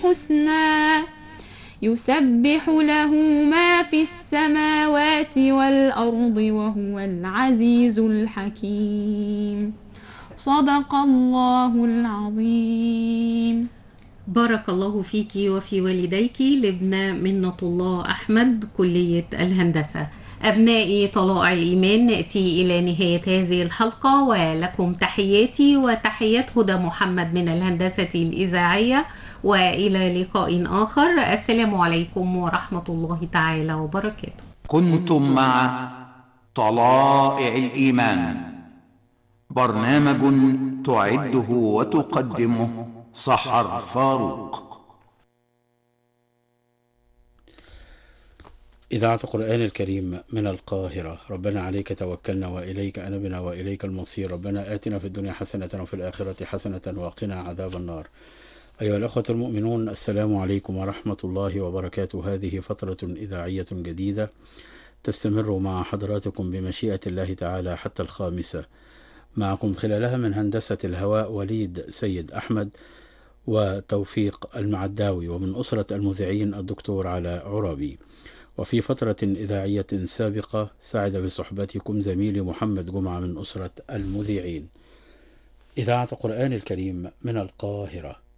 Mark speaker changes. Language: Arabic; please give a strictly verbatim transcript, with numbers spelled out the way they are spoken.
Speaker 1: الحسنى يسبح له ما في السماوات والأرض وهو العزيز الحكيم. صدق الله العظيم.
Speaker 2: بارك الله فيك وفي والديك. لبنى منة الله أحمد، كلية الهندسة. أبنائي طلائع الإيمان، نأتي إلى نهاية هذه الحلقة، ولكم تحياتي وتحيات هدى محمد من الهندسة الإذاعية، وإلى لقاء آخر. السلام عليكم ورحمة الله تعالى وبركاته.
Speaker 3: كنتم مع طلائع الإيمان، برنامج تعده وتقدمه سحر فاروق.
Speaker 4: إذاعة القرآن الكريم من القاهرة. ربنا عليك توكلنا وإليك أنبنا وإليك المصير. ربنا آتنا في الدنيا حسنة وفي الآخرة حسنة وقنا عذاب النار. أيها الأخوة المؤمنون، السلام عليكم ورحمة الله وبركاته. هذه فترة إذاعية جديدة تستمر مع حضراتكم بمشيئة الله تعالى حتى الخامسة. معكم خلالها من هندسة الهواء وليد سيد أحمد وتوفيق المعداوي، ومن أسرة المذيعين الدكتور علاء عرابي. وفي فترة إذاعية سابقة سعد بصحبتكم زميلي محمد جمعة من أسرة المذيعين. إذاعة القرآن الكريم من القاهرة.